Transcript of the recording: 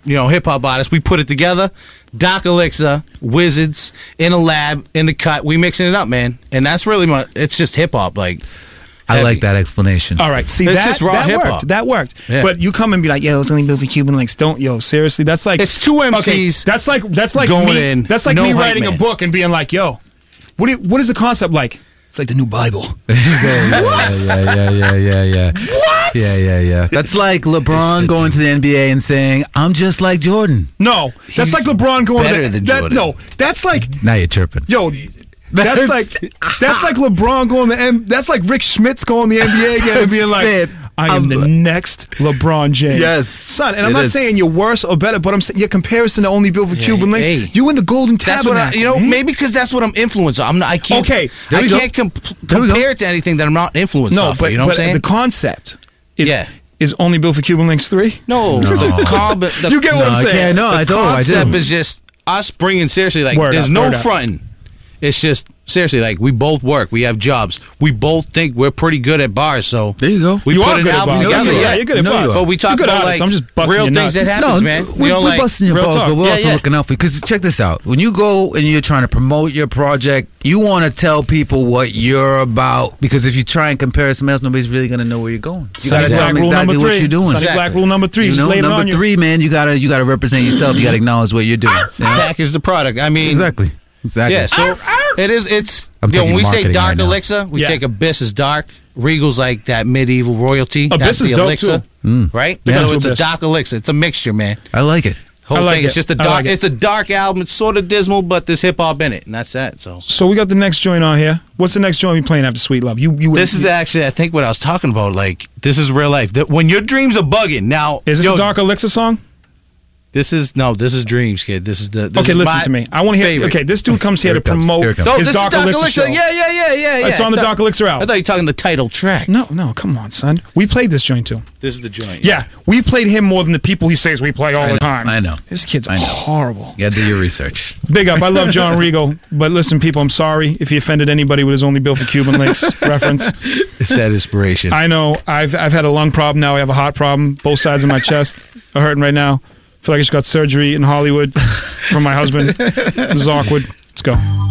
hip hop artists. We put it together. Doc Elixir, Wizards, in a lab, in the cut. We mixing it up, man. And that's really it's just hip hop. Like, I like that explanation. All right, see, It's that just raw hip-hop. worked. That worked. Yeah. But you come and be like, yo, it's only built for Cuban links. Don't, seriously, that's like It's two MCs. Okay, that's like going me. in, That's like no me hype writing man. a book and being like, yo, what is the concept like? It's like the new Bible. Yeah. What? Yeah. That's like LeBron going to the NBA and saying, "I'm just like Jordan." No, that's like LeBron going better to than that, Jordan. No, that's like Now you're chirping. yo. That's like LeBron going to that's like Rick Schmitz going to the NBA again and being like, Sid, I am the next LeBron James. Yes, son. And I'm it not is. saying you're worse or better, but I'm saying your comparison to only built for Cuban links. hey. You in the Golden That's what Tabernacle. maybe because that's what I'm influenced on. I can't. Okay, there I we go. can't There we go. compare it to anything that I'm not influenced No, off. but, You know what I'm saying? the concept is Yeah. is only built for Cuban links 3. No, the You get what I'm saying? Okay, no, I the don't. I concept do. is just us bringing seriously. Like, Word there's up, no word up. fronting. It's just seriously like we both work. We have jobs. We both think we're pretty good at bars. So There you go. we You put are an good at album bars. together. Yeah, you're good at No, you bars. are. But we talk You're good about artist. like I'm just busting real your things nuts. that happens, man. We're busting your real balls, talk. but we're Yeah, also yeah. looking out for you. Because check this out. When you go and you're trying to promote your project, you want to tell people what you're about. Because if you try and compare it to somebody else, nobody's really going to know where you're going. You got Sonny to tell Black them rule exactly number what 3. you're doing. Sonny Black rule number 3. You Just know, lay it on number you. 3, man, you gotta represent yourself. You gotta acknowledge what you're doing. package the product. I mean, Exactly. Yeah, so it's I'm taking when we say marketing dark right now. elixir, we Yeah. take Abyss as dark. Regal's like that medieval royalty. Abyss That's is the dope, elixir, too. right? Big up So to it's a Abyss. dark elixir. It's a mixture, man. I like it. Whole I like thing. it. It's just a I dark. like it. It's a dark album. It's sort of dismal, but there's hip hop in it, and that's that. So we got the next joint on here. What's the next joint we playing after Sweet Love? You this is actually, I think, what I was talking about. Like, this is real life. That when your dreams are bugging. Now, Is this a Dark Elixir song? This is Dreams, kid. This is the. This Okay, is listen my to me. I want to hear. favorite. Okay, this dude comes here to Here it comes. promote Here it comes. No, his this Dark is Dark Elixir show. Yeah. It's on the Dark Elixir I album. thought you were talking the title track. No, come on, son. We played this joint too. This is the joint. Yeah, we played him more than the people he says we play all the time. I know. This kid's I know. horrible. You gotta do your research. Big up. I love John Rigo, but listen, people, I'm sorry if he offended anybody with his Only Built for Cuban Links reference. It's that inspiration. I know. I've had a lung problem now. I have a heart problem. Both sides of my chest are hurting right now. I feel like I just got surgery in Hollywood from my husband. This is awkward. Let's go.